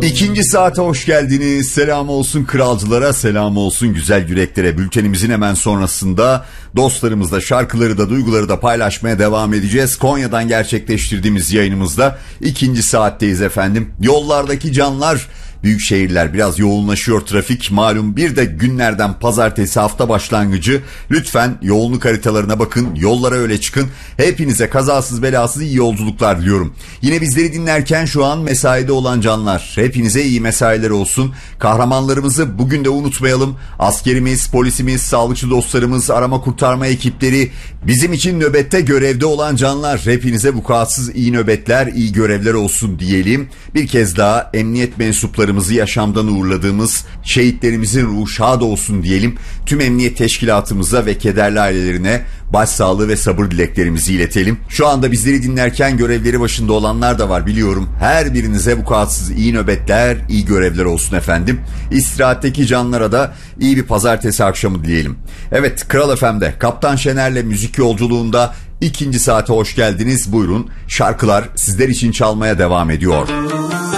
İkinci saate hoş geldiniz. Selam olsun kralcılara, selam olsun güzel yüreklere. Bültenimizin hemen sonrasında dostlarımızla şarkıları da duyguları da paylaşmaya devam edeceğiz. Konya'dan gerçekleştirdiğimiz yayınımızda ikinci saatteyiz efendim. Yollardaki canlar, büyük şehirler biraz yoğunlaşıyor trafik. Malum bir de günlerden pazartesi hafta başlangıcı. Lütfen yoğunluk haritalarına bakın, yollara öyle çıkın. Hepinize kazasız belasız iyi yolculuklar diliyorum. Yine bizleri dinlerken şu an mesaide olan canlar, hepinize iyi mesailer olsun. Kahramanlarımızı bugün de unutmayalım. Askerimiz, polisimiz, sağlıkçı dostlarımız, arama kurtarma ekipleri, bizim için nöbette görevde olan canlar, hepinize vukuatsız iyi nöbetler, iyi görevler olsun diyelim. Bir kez daha emniyet mensuplarımızı yaşamdan uğurladığımız şehitlerimizin ruhu şad olsun diyelim. Tüm emniyet teşkilatımıza ve kederli ailelerine başsağlığı ve sabır dileklerimizi iletelim. Şu anda bizleri dinlerken görevleri başında olanlar da var biliyorum. Her birinize vukuatsız iyi nöbetler, iyi görevler olsun efendim. İstirahatteki canlara da iyi bir pazartesi akşamı dileyelim. Evet, Kral FM'de Kaptan Şener'le müzik yolculuğunda ikinci saate hoş geldiniz. Buyurun, şarkılar sizler için çalmaya devam ediyor.